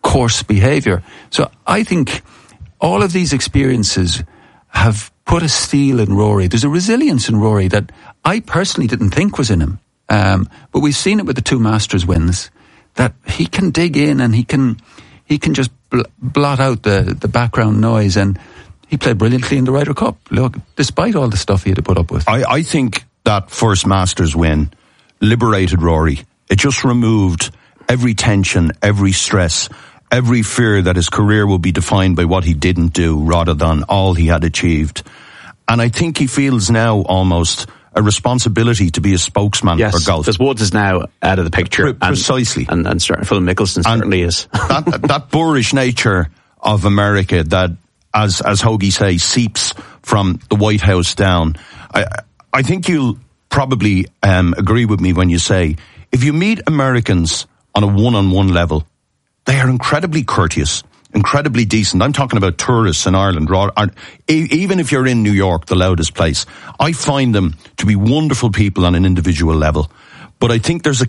coarse behaviour. So I think all of these experiences have put a steel in Rory. There's a resilience in Rory that I personally didn't think was in him. But we've seen it with the 2 Masters wins, that he can dig in and he can just blot out the background noise, and he played brilliantly in the Ryder Cup, look, despite all the stuff he had to put up with. I think that first Masters win liberated Rory. It just removed every tension, every stress, every fear that his career will be defined by what he didn't do rather than all he had achieved. And I think he feels now almost a responsibility to be a spokesman for golf. Because Woods is now out of the picture. Precisely. And Phil Mickelson certainly is. that boorish nature of America that, as Hoagie says, seeps from the White House down. I think you'll probably agree with me when you say, if you meet Americans on a one-on-one level, they are incredibly courteous, incredibly decent. I'm talking about tourists in Ireland. Even if you're in New York, the loudest place, I find them to be wonderful people on an individual level. But I think there's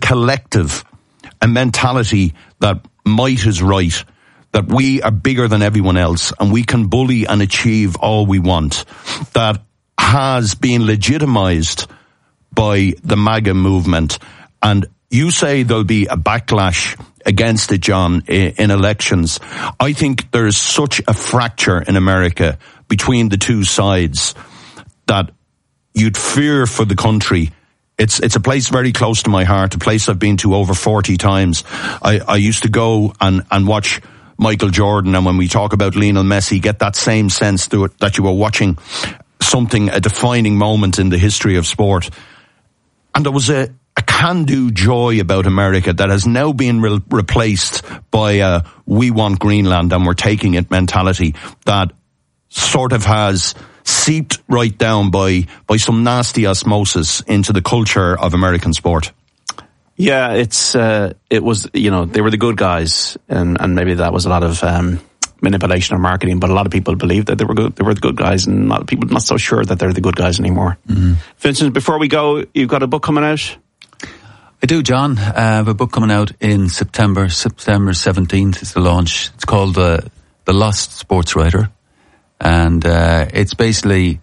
a mentality that might is right, that we are bigger than everyone else and we can bully and achieve all we want, that has been legitimized by the MAGA movement. And you say there'll be a backlash against it, John, in elections. I think there is such a fracture in America between the two sides that you'd fear for the country. It's a place very close to my heart, a place I've been to over 40 times. I used to go and watch Michael Jordan, and when we talk about Lionel Messi, get that same sense to it that you were watching a defining moment in the history of sport. And there was a can-do joy about America that has now been replaced by we want Greenland and we're taking it mentality that sort of has seeped right down by some nasty osmosis into the culture of American sport. Yeah, it was, they were the good guys, and maybe that was a lot of manipulation or marketing, but a lot of people believed that they were the good guys, and a lot of people not so sure that they're the good guys anymore. Mm-hmm. Vincent, before we go, you've got a book coming out? I do, John. I have a book coming out in September 17th is the launch. It's called The Lost Sports Writer. And it's basically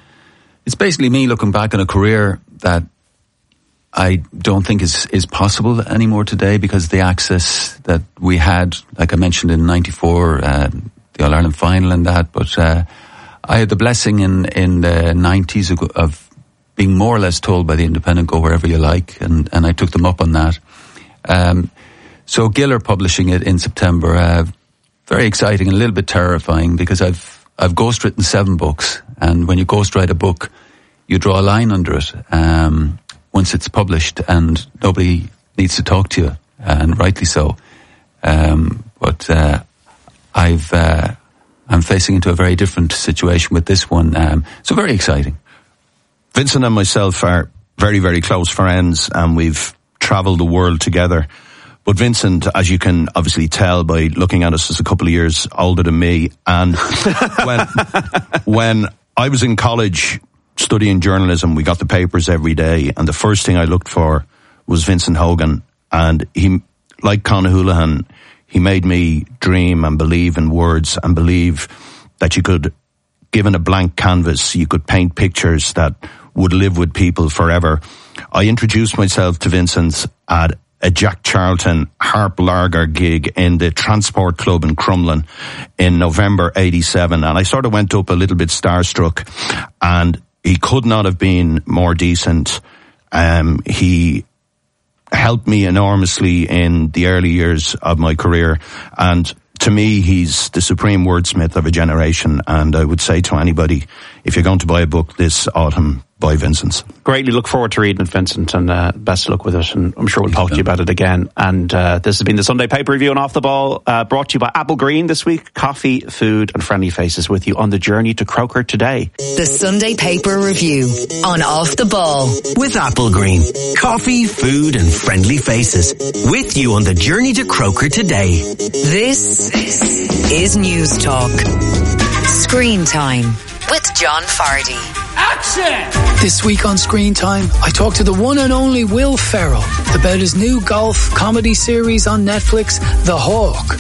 me looking back on a career that I don't think is possible anymore today because the access that we had, like I mentioned in '94, the All-Ireland final and that, but I had the blessing in the 90s of being more or less told by the Independent, go wherever you like, and I took them up on that. So Gill are publishing it in September. Very exciting and a little bit terrifying because I've ghostwritten 7 books, and when you ghostwrite a book, you draw a line under it once it's published, and nobody needs to talk to you, and rightly so. But I'm facing into a very different situation with this one, so very exciting. Vincent and myself are very, very close friends, and we've travelled the world together. But Vincent, as you can obviously tell by looking at us, is a couple of years older than me. And when I was in college studying journalism, we got the papers every day, and the first thing I looked for was Vincent Hogan. And he, like Con Houlihan, he made me dream and believe in words and believe that you could, given a blank canvas, you could paint pictures that would live with people forever. I introduced myself to Vincent at a Jack Charlton harp lager gig in the Transport Club in Crumlin in November 87, and I sort of went up a little bit starstruck, and he could not have been more decent. He helped me enormously in the early years of my career, and to me, he's the supreme wordsmith of a generation, and I would say to anybody, if you're going to buy a book this autumn, buy Vincent's. Greatly look forward to reading it, Vincent, and best of luck with it, and I'm sure we'll talk to you about it again. And this has been the Sunday Paper Review on Off the Ball, brought to you by Apple Green this week. Coffee, food and friendly faces with you on the journey to Croker today. The Sunday Paper Review on Off the Ball. With Apple Green. Coffee, food and friendly faces with you on the journey to Croker today. This is News Talk. Screen Time with John Fardy. Action! This week on Screen Time, I talked to the one and only Will Ferrell about his new golf comedy series on Netflix, The Hawk.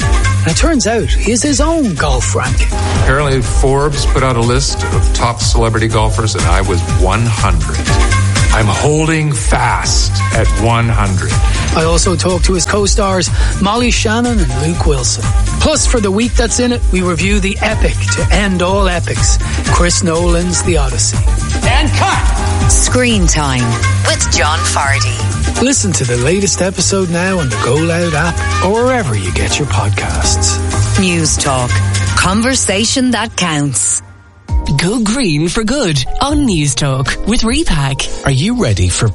And it turns out he has his own golf ranking. Apparently Forbes put out a list of top celebrity golfers and I was 100. I'm holding fast at 100. I also talked to his co-stars Molly Shannon and Luke Wilson. Plus, for the week that's in it, we review the epic to end all epics, Chris Nolan's The Odyssey. And cut! Screen Time with John Fardy. Listen to the latest episode now on the Go Loud app or wherever you get your podcasts. News Talk. Conversation that counts. Go green for good on News Talk with Repack. Are you ready for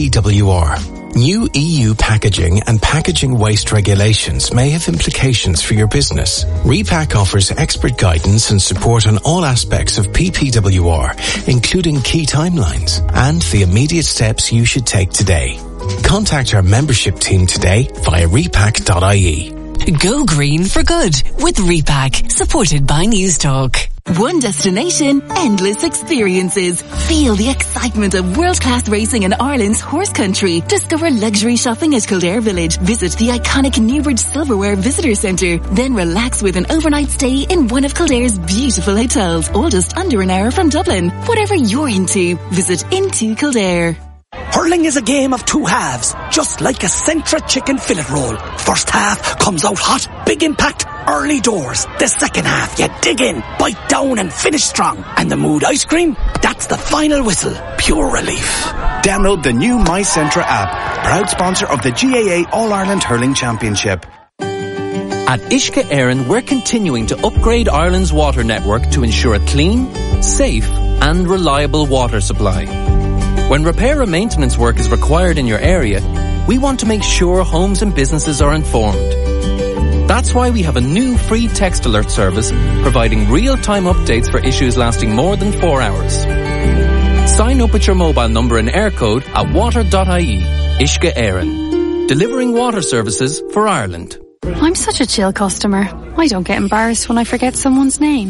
PPWR? New EU packaging and packaging waste regulations may have implications for your business. Repack offers expert guidance and support on all aspects of PPWR, including key timelines and the immediate steps you should take today. Contact our membership team today via repack.ie. Go green for good with Repack, supported by News Talk. One destination, endless experiences. Feel the excitement of world-class racing in Ireland's horse country. Discover luxury shopping at Kildare Village. Visit the iconic Newbridge Silverware Visitor Centre. Then relax with an overnight stay in one of Kildare's beautiful hotels, all just under an hour from Dublin. Whatever you're into, visit Into Kildare. Hurling is a game of two halves, just like a Centra chicken fillet roll. First half comes out hot, big impact, early doors. The second half, you dig in, bite down and finish strong. And the Mood ice cream, that's the final whistle, pure relief. Download the new My Centra app, proud sponsor of the GAA All-Ireland Hurling Championship. At Uisce Éireann, we're continuing to upgrade Ireland's water network to ensure a clean, safe and reliable water supply. When repair and maintenance work is required in your area, we want to make sure homes and businesses are informed. That's why we have a new free text alert service providing real-time updates for issues lasting more than 4 hours. Sign up with your mobile number and air code at water.ie. Uisce Éireann. Delivering water services for Ireland. I'm such a chill customer. I don't get embarrassed when I forget someone's name.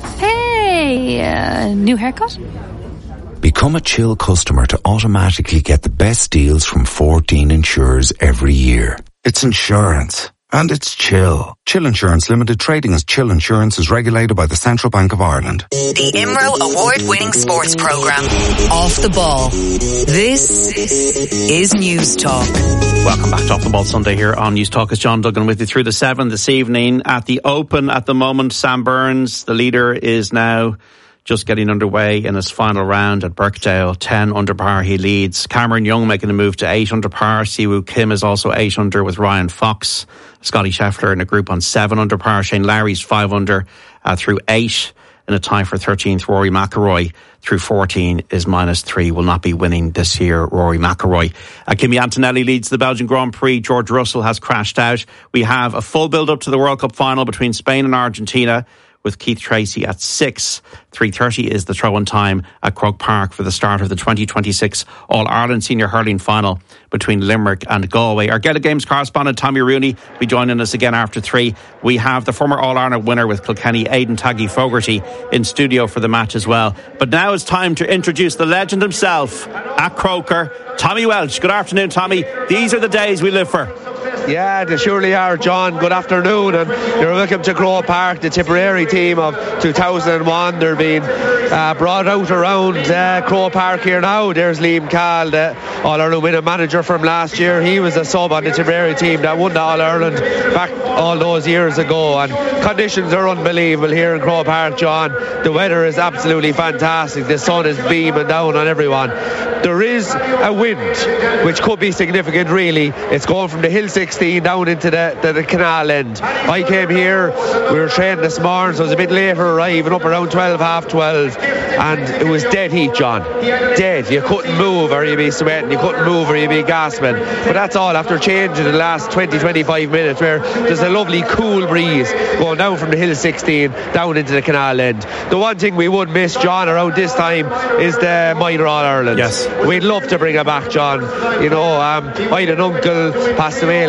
Hey, new haircut? Become a Chill customer to automatically get the best deals from 14 insurers every year. It's insurance. And it's Chill. Chill Insurance Limited, trading as Chill Insurance, is regulated by the Central Bank of Ireland. The IMRO award-winning sports programme, Off the Ball. This is News Talk. Welcome back to Off the Ball Sunday here on News Talk. It's John Duggan with you through the 7 this evening. At the Open at the moment, Sam Burns, the leader, is now just getting underway in his final round at Birkdale. 10 under par he leads. Cameron Young making a move to 8 under par. Siwoo Kim is also 8 under with Ryan Fox. Scotty Scheffler in a group on 7 under par. Shane Lowry's 5 under through 8. In a tie for 13th, Rory McIlroy through 14 is -3. Will not be winning this year, Rory McIlroy. Kimi Antonelli leads the Belgian Grand Prix. George Russell has crashed out. We have a full build-up to the World Cup final between Spain and Argentina, with Keith Tracy at 6. 3:30 is the throw-in time at Croke Park for the start of the 2026 All-Ireland Senior Hurling Final between Limerick and Galway. Our Gaelic Games correspondent Tommy Rooney will be joining us again after 3. We have the former All-Ireland winner with Kilkenny, Aidan Taggy Fogarty, in studio for the match as well. But now it's time to introduce the legend himself at Croker, Tommy Welch. Good afternoon, Tommy. These are the days we live for. Yeah, they surely are, John. Good afternoon, and you're welcome to Croke Park, the Tipperary team of 2001. They're being brought out around Croke Park here now. There's Liam Cahill, the All-Ireland winning manager from last year. He was a sub on the Tipperary team that won the All-Ireland back all those years ago, and conditions are unbelievable here in Croke Park, John. The weather is absolutely fantastic. The sun is beaming down on everyone. There is a wind, which could be significant, really. It's going from the Hill 16 down into the canal end. I came here, we were training this morning, so it was a bit later arriving, up around 12, half 12, and it was dead heat, John. Dead. You couldn't move or you'd be sweating, you couldn't move or you'd be gasping. But that's all after changing in the last 20-25 minutes, where there's a lovely cool breeze going down from the Hill 16 down into the canal end. The one thing we would miss, John, around this time is the minor All-Ireland. Yes. We'd love to bring it back, John. You know, I had an uncle passed away last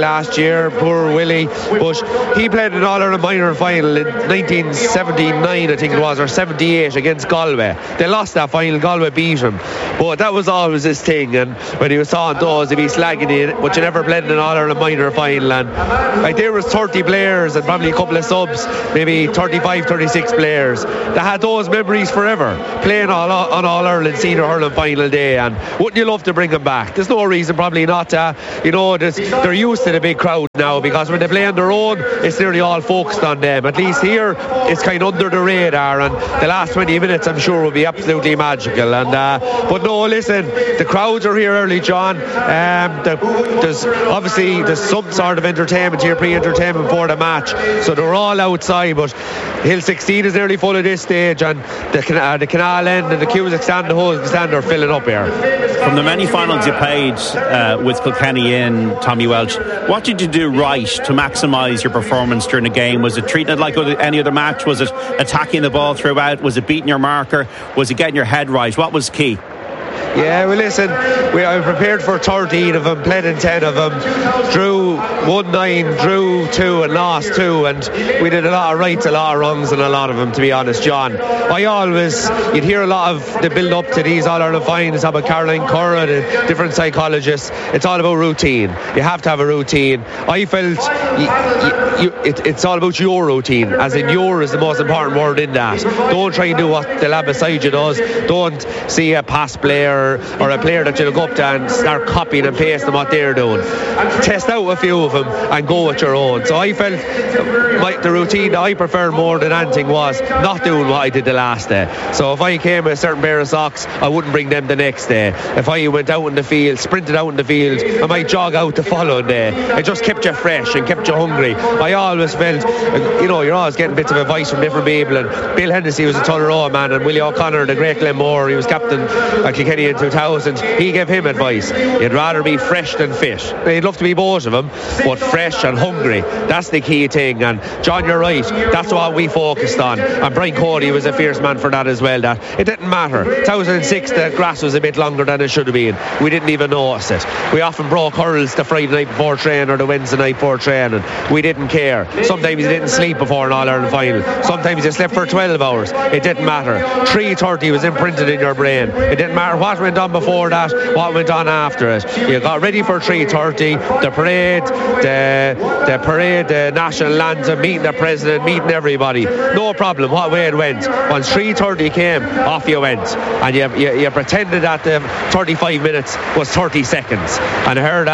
last year, poor Willie, but he played an All-Ireland minor final in 1979, I think it was, or 78 against Galway. They lost that final, Galway beat him, but that was always his thing. And when he was on those, he'd be slagging it, but you never played in an All-Ireland minor final. And like, there was 30 players and probably a couple of subs, maybe 35, 36 players that had those memories forever, playing on All-Ireland senior hurling final day. And wouldn't you love to bring them back? There's no reason probably not to. They're used to the big crowd now, because when they play on their own, it's nearly all focused on them. At least here, it's kind of under the radar, and the last 20 minutes I'm sure will be absolutely magical. And but no, listen, the crowds are here early, John. There's some sort of entertainment here, pre-entertainment for the match, so they're all outside. But Hill 16 is nearly full at this stage, and the Canal End and the Cusack stand, the whole stand are filling up here. From the many finals you played with Kilkenny in, Tommy Welch, what did you do right to maximise your performance during the game? Was it treating it like any other match? Was it attacking the ball throughout? Was it beating your marker? Was it getting your head right? What was key? Yeah, well, listen, I prepared for 13 of them, played in 10 of them, drew 1-9, drew 2 and lost 2, and we did a lot of rights, a lot of wrongs, and a lot of them, to be honest, John. You'd hear a lot of the build up to these All-Ireland finals about Caroline Curran and different psychologists. It's all about routine. You have to have a routine. I felt it's all about your routine, as in your is the most important word in that. Don't try and do what the lad beside you does. Don't see a pass player or a player that you look up to and start copying and pasting what they're doing. Test out a few of them and go with your own. So I felt the routine that I preferred more than anything was not doing what I did the last day. So if I came with a certain pair of socks, I wouldn't bring them the next day. If I went out in the field, sprinted out in the field, I might jog out the following day. It just kept you fresh and kept you hungry. I always felt, you're always getting bits of advice from different people, and Bill Hennessy was a Tullaroa man, and Willie O'Connor, the great Glenmore, he was captain at Kilkenny in 2000. He gave him advice. You'd rather be fresh than fit. You'd love to be both of them, but fresh and hungry, that's the key thing. And John, you're right, that's what we focused on. And Brian Cody was a fierce man for that as well, that it didn't matter. 2006, the grass was a bit longer than it should have been. We didn't even notice it. We often broke hurls the Friday night before training or the Wednesday night before training. We didn't care. Sometimes you didn't sleep before an All-Ireland final. Sometimes you slept for 12 hours. It didn't matter. 3:30 was imprinted in your brain. It didn't matter what went on before that, what went on after it. You got ready for 3:30, the parade, the national anthem, meeting the president, meeting everybody. No problem what way it went. Once 3:30 came, off you went. And you pretended that the 35 minutes was 30 seconds. And I heard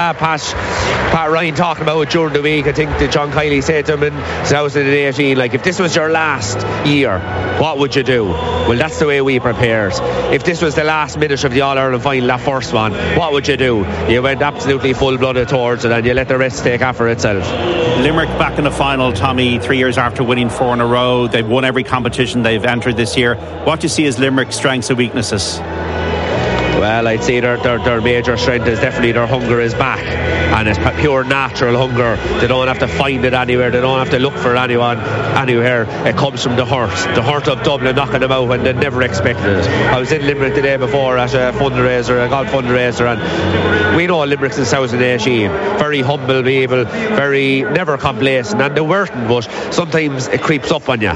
Pat Ryan talking about it during the week. I think that John Kiley said to him in 2018, like, if this was your last year, what would you do? Well, that's the way we prepared. If this was the last minute of the All-Ireland final, that first one, what would you do? You went absolutely full-blooded towards it, and you let the rest take after itself. Limerick back in the final, Tommy, 3 years after winning 4 in a row. They've won every competition they've entered this year. What do you see as Limerick's strengths and weaknesses? Well, I'd say their major strength is definitely their hunger is back, and it's pure natural hunger. They don't have to find it anywhere. They don't have to look for it anywhere. It comes from the hurt of Dublin knocking them out when they never expected it. I was in Limerick the day before at a golf fundraiser, and we know Limerick's in 2018. Very humble people, very never complacent, and they weren't, but sometimes it creeps up on you,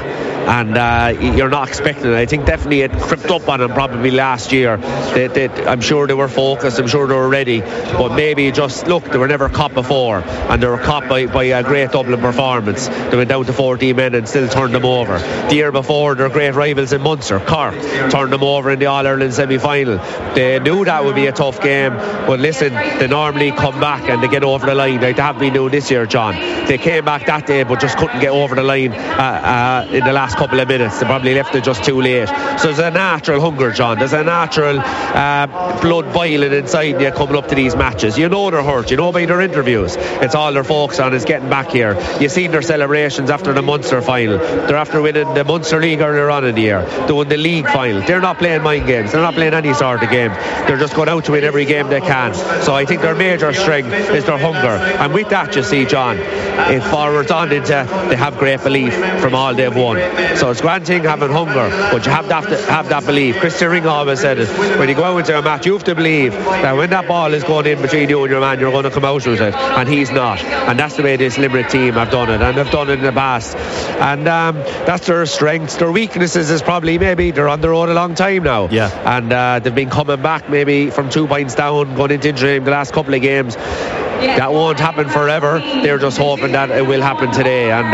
and you're not expecting it. I think definitely it crept up on them probably last year. I'm sure they were focused, I'm sure they were ready, but maybe just look, they were never caught before, and they were caught by a great Dublin performance. They went down to 14 men and still turned them over. The year before, their great rivals in Munster, Cork, turned them over in the All-Ireland semi-final. They knew that would be a tough game, but listen, they normally come back and they get over the line, like they have been doing this year, John. They came back that day but just couldn't get over the line in the last couple of minutes. They probably left it just too late. So there's a natural hunger, John. There's a natural blood boiling inside you coming up to these matches. You know they're hurt, you know by their interviews. It's all they're focused on is getting back here. You've seen their celebrations after the Munster final. They're after winning the Munster League earlier on in the year. They won the league final. They're not playing mind games. They're not playing any sort of game. They're just going out to win every game they can. So I think their major strength is their hunger. And with that, you see, John, it forwards on into they have great belief from all they've won. So it's grand thing having hunger, but you have to have that belief. Christian Ring always said it. When you go into a match Matt, you have to believe that when that ball is going in between you and your man, you're going to come out with it, and he's not. And that's the way this Limerick team have done it, and they've done it in the past. And that's their strengths. Their weaknesses is probably maybe they're on the road a long time now. Yeah. And they've been coming back maybe from 2 points down, going into injury the last couple of games. That won't happen forever. They're just hoping that it will happen today. And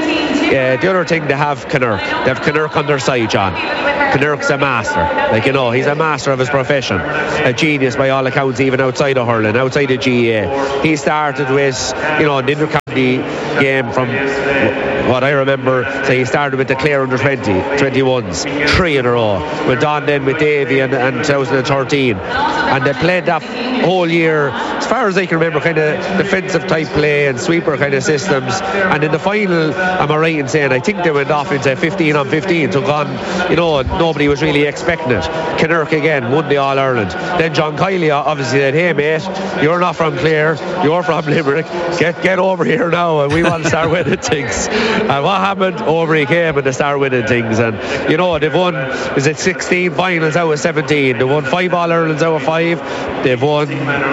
the other thing, they have Kinnerk. They have Kinnerk on their side, John. Kinnerk's a master. Like, you know, he's a master of his profession. A genius by all accounts, even outside of hurling, outside of GAA. He started with, you know, an inter-county game from what I remember. So he started with the Clare under 21s, 3 in a row. Went on then with Davy in 2013. And they played that whole year, as far as I can remember, kind of defensive type play and sweeper kind of systems. And in the final, am I right in saying, I think they went off into 15 on 15, took on, you know, nobody was really expecting it. Kinnerk again won the All-Ireland. Then John Kiley obviously said, hey mate, you're not from Clare, you're from Limerick, get over here now and we want to start winning things. And what happened? Over he came and they started winning things. And you know, they've won, is it 16 finals out of 17? They won 5 All-Irelands out of 5. They've won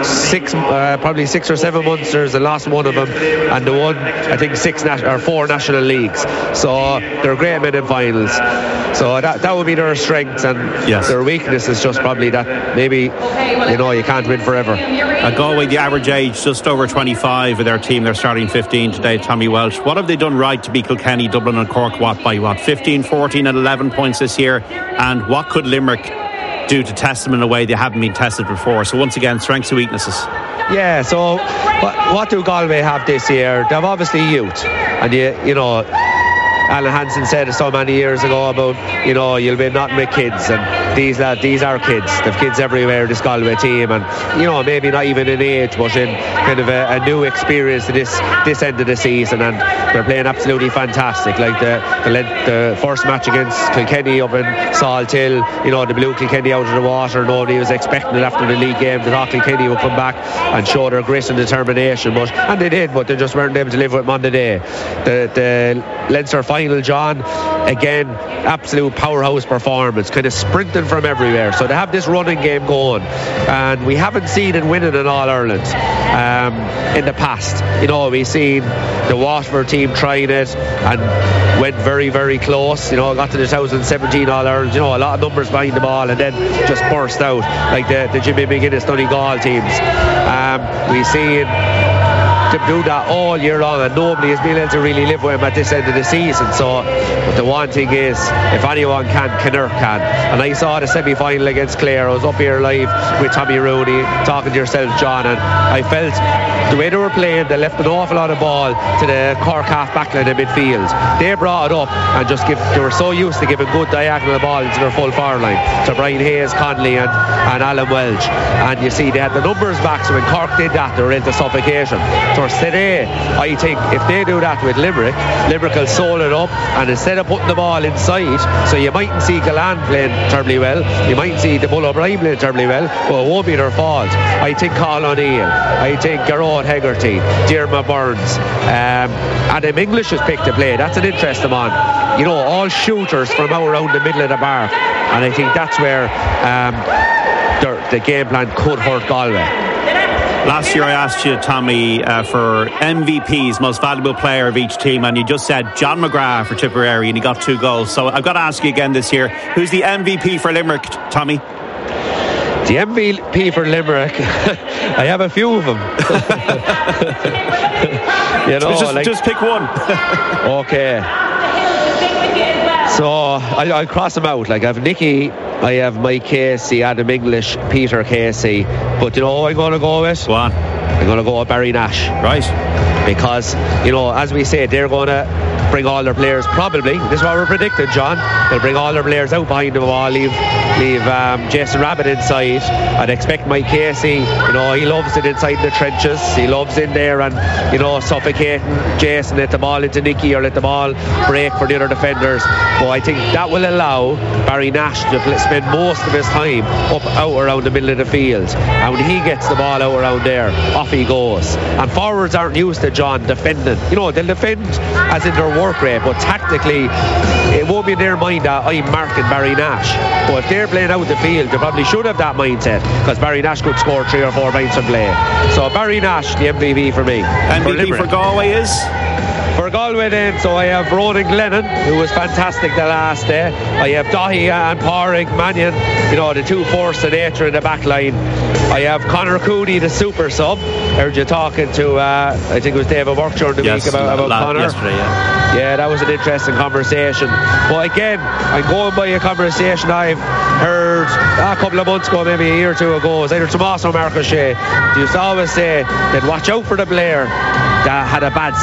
probably 6 or 7 Munsters and lost one of them, and they won I think 4 national leagues. So they're great men in finals. So that would be their strengths, and their weakness is just probably that maybe, you know, you can't win forever. Galway, the average age just over 25 of their team. They're starting 15 today. Tommy Welsh, what have they done right to beat Kilkenny, Dublin and Cork by 15, 14 and 11 points this year? And what could Limerick do to test them in a way they haven't been tested before? So once again, strengths and weaknesses. Yeah, so what do Galway have this year? They have obviously youth, and you know, Alan Hansen said it so many years ago about, you know, you'll be nothing with kids, and these are kids. They've kids everywhere, this Galway team, and, you know, maybe not even in age, but in kind of a new experience to this end of the season, and they're playing absolutely fantastic. Like the first match against Kilkenny up in Salt Hill, you know, they blew Kilkenny out of the water. Nobody was expecting it after the league game. They thought Kilkenny would come back and show their grit and determination, and they did, but they just weren't able to live with them on the day. The Leinster final, John, again, absolute powerhouse performance, kind of sprinting from everywhere. So they have this running game going, and we haven't seen it winning an All-Ireland in the past. You know, we've seen the Waterford team trying it and went very, very close. You know, got to the 2017 All-Ireland, you know, a lot of numbers behind the ball, and then just burst out like the Jimmy McGuinness, Donegal teams. We've seen to do that all year long, and nobody has been able to really live with him at this end of the season. So, but the one thing is, if anyone can, Kinnerk can. And I saw the semi-final against Clare. I was up here live with Tommy Rooney, talking to yourself, John, and I felt the way they were playing, they left an awful lot of ball to the Cork half backline in midfield. They brought it up and they were so used to giving good diagonal ball into their full forward line to Brian Hayes, Connolly and Alan Welch. And you see, they had the numbers back, so when Cork did that, they were into suffocation. So today, I think if they do that with Limerick will soul it up, and instead of putting the ball inside, so you mightn't see Gallant playing terribly well, you mightn't see the Bull O'Brien playing terribly well, but it won't be their fault. I think Colin O'Neill, I think Gerard Hegarty, Diarma Burns, Adam English has picked to play. That's an interesting one. You know, all shooters from out around the middle of the park, and I think that's where the game plan could hurt Galway. Last year I asked you, Tommy, for MVPs, most valuable player of each team, and you just said John McGrath for Tipperary, and he got 2 goals. So I've got to ask you again this year, who's the MVP for Limerick, Tommy? The MVP for Limerick, I have a few of them. You know, just pick one. Okay. So I'll cross them out. Like, I have Nicky, I have Mike Casey, Adam English, Peter Casey. But you know who I'm going to go with? Go on. I'm going to go with Barry Nash. Right. Because, you know, as we say, they're going to bring all their players, probably, this is what we're predicting, John, they'll bring all their players out behind the wall, leave Jason Rabbit inside. I'd expect Mike Casey, you know, he loves it inside the trenches, he loves in there and, you know, suffocating Jason, let the ball into Nicky or let the ball break for the other defenders. But I think that will allow Barry Nash to spend most of his time out around the middle of the field, and when he gets the ball out around there, off he goes. And forwards aren't used to, John, defending. You know, they'll defend as in they're work rate, but tactically it won't be in their mind that I'm marking Barry Nash. But if they're playing out the field, they probably should have that mindset, because Barry Nash could score 3 or 4 points in play. So Barry Nash, the MVP for me. MVP for Galway is? For Galway then, so I have Ronan Glennon, who was fantastic the last day. I have Dahi and Pádraig Mannion, you know, the 2 force of nature in the back line. I have Conor Cooney, the super sub. Heard you talking to, I think it was David Burke during the week about Conor. Yesterday, yeah, that was an interesting conversation. But again, I'm going by a conversation I've heard a couple of months ago, maybe a year or 2 ago. It was either Tommaso or Mark O'Shea. They used to always say they'd watch out for the player that had a bad